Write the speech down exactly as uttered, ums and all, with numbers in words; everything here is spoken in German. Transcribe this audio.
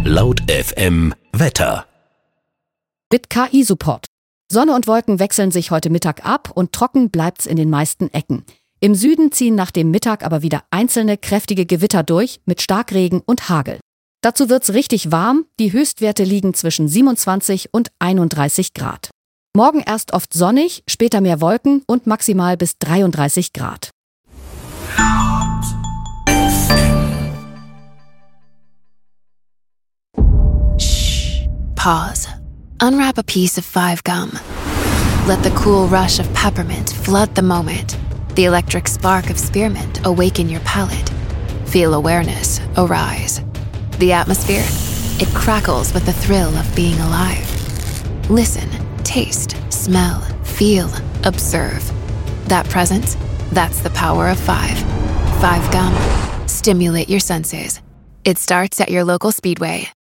Laut F M Wetter. Mit K I-Support. Sonne und Wolken wechseln sich heute Mittag ab und trocken bleibt's in den meisten Ecken. Im Süden ziehen nach dem Mittag aber wieder einzelne kräftige Gewitter durch mit Starkregen und Hagel. Dazu wird's richtig warm, die Höchstwerte liegen zwischen siebenundzwanzig und einunddreißig Grad. Morgen erst oft sonnig, später mehr Wolken und maximal bis dreiunddreißig Grad. Shh. Pause. Unwrap a piece of five gum. Let the cool rush of peppermint flood the moment. The electric spark of spearmint awaken your palate. Feel awareness arise. The atmosphere, it crackles with the thrill of being alive. Listen, taste, smell, feel, observe. That presence, that's the power of five. Five gum. Stimulate your senses. It starts at your local Speedway.